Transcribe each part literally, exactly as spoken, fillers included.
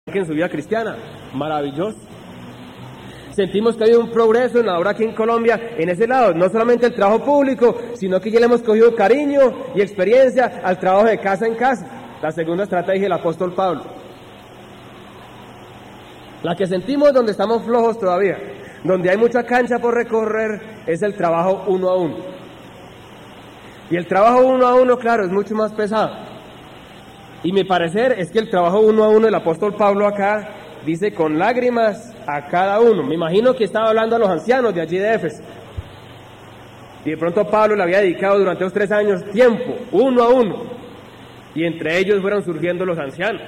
en su vida cristiana. Maravilloso. Sentimos que hay un progreso en la obra aquí en Colombia, en ese lado, no solamente el trabajo público, sino que ya le hemos cogido cariño y experiencia al trabajo de casa en casa, la segunda estrategia del apóstol Pablo. La que sentimos donde estamos flojos todavía, donde hay mucha cancha por recorrer, es el trabajo uno a uno. Y el trabajo uno a uno, claro, es mucho más pesado. Y mi parecer es que el trabajo uno a uno del apóstol Pablo acá dice con lágrimas a cada uno. Me imagino que estaba hablando a los ancianos de allí de Éfeso. Y de pronto Pablo le había dedicado durante los tres años tiempo, uno a uno. Y entre ellos fueron surgiendo los ancianos.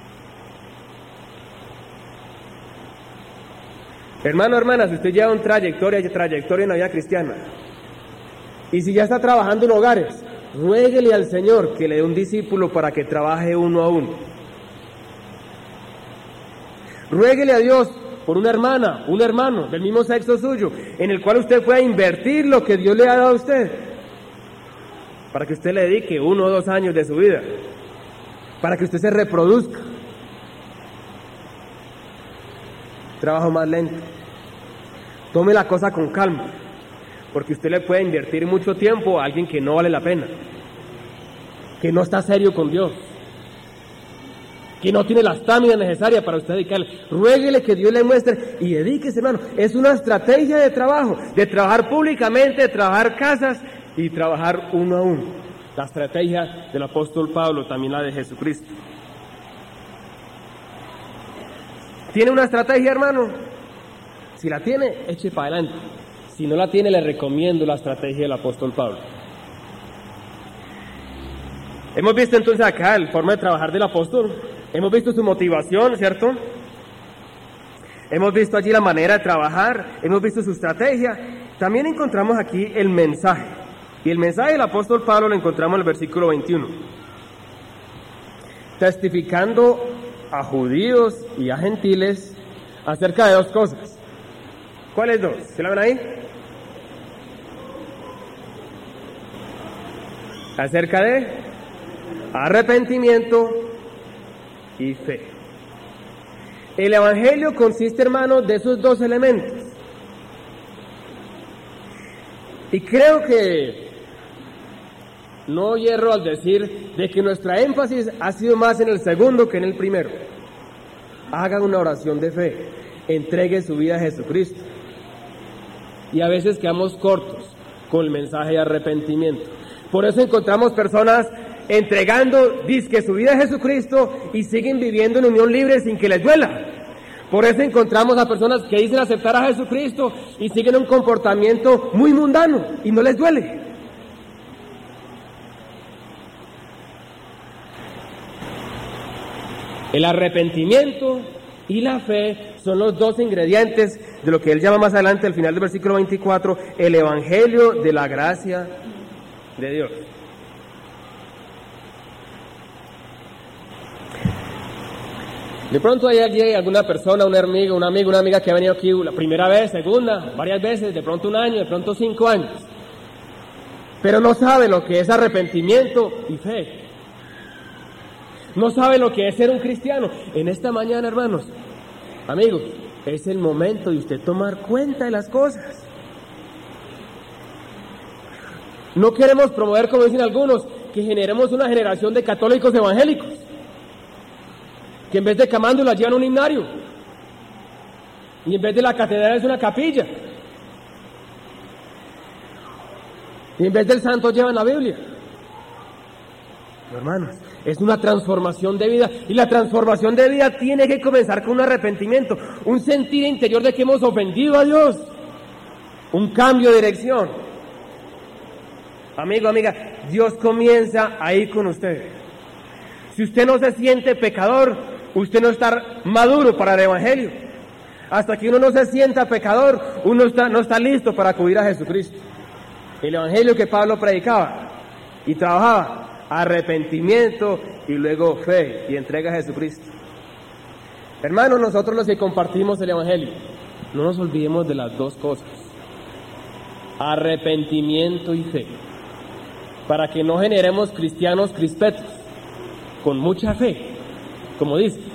Hermano, hermana, si usted lleva una trayectoria, trayectoria en la vida cristiana, y si ya está trabajando en hogares, ruéguele al Señor que le dé un discípulo para que trabaje uno a uno. Ruéguele a Dios por una hermana, un hermano del mismo sexo suyo, en el cual usted pueda invertir lo que Dios le ha dado a usted, para que usted le dedique uno o dos años de su vida, para que usted se reproduzca. Trabajo más lento. Tome la cosa con calma, porque usted le puede invertir mucho tiempo a alguien que no vale la pena, que no está serio con Dios, que no tiene la estamina necesaria para usted dedicarle. Ruéguele que Dios le muestre y dedíquese, hermano. Es una estrategia de trabajo, de trabajar públicamente, de trabajar casas y trabajar uno a uno. La estrategia del apóstol Pablo, también la de Jesucristo. ¿Tiene una estrategia, hermano? Si la tiene, eche para adelante. Si no la tiene, le recomiendo la estrategia del apóstol Pablo. Hemos visto entonces acá la forma de trabajar del apóstol. Hemos visto su motivación, ¿cierto? Hemos visto allí la manera de trabajar. Hemos visto su estrategia. También encontramos aquí el mensaje. Y el mensaje del apóstol Pablo lo encontramos en el versículo veintiuno. Testificando a judíos y a gentiles acerca de dos cosas. ¿Cuáles dos? ¿Se la ven ahí? Acerca de arrepentimiento y fe. El evangelio consiste, hermanos, de esos dos elementos. Y creo que no hierro al decir de que nuestra énfasis ha sido más en el segundo que en el primero. Haga una oración de fe, entregue su vida a Jesucristo. Y a veces quedamos cortos con el mensaje de arrepentimiento. Por eso encontramos personas entregando dizque su vida a Jesucristo y siguen viviendo en unión libre sin que les duela. Por eso encontramos a personas que dicen aceptar a Jesucristo y siguen un comportamiento muy mundano y no les duele. El arrepentimiento y la fe son los dos ingredientes de lo que él llama más adelante, al final del versículo veinticuatro, el evangelio de la gracia de Dios. De pronto hay aquí alguna persona, un amigo, un amigo, una amiga que ha venido aquí la primera vez, segunda, varias veces, de pronto un año, de pronto cinco años, pero no sabe lo que es arrepentimiento y fe. No sabe lo que es ser un cristiano. En esta mañana, hermanos, amigos, es el momento de usted tomar cuenta de las cosas. No queremos promover, como dicen algunos, que generemos una generación de católicos evangélicos, que en vez de camándulas llevan un himnario, y en vez de la catedral es una capilla, y en vez del santo llevan la Biblia. No, hermanos, es una transformación de vida, y la transformación de vida tiene que comenzar con un arrepentimiento, un sentir interior de que hemos ofendido a Dios, un cambio de dirección. Amigo, amiga, Dios comienza ahí con usted. Si usted no se siente pecador, usted no está maduro para el evangelio. Hasta que uno no se sienta pecador, uno está, no está listo para acudir a Jesucristo. El evangelio que Pablo predicaba y trabajaba, arrepentimiento y luego fe y entrega a Jesucristo. Hermanos, nosotros los que compartimos el evangelio, no nos olvidemos de las dos cosas: arrepentimiento y fe, para que no generemos cristianos crispetos, con mucha fe, como dice,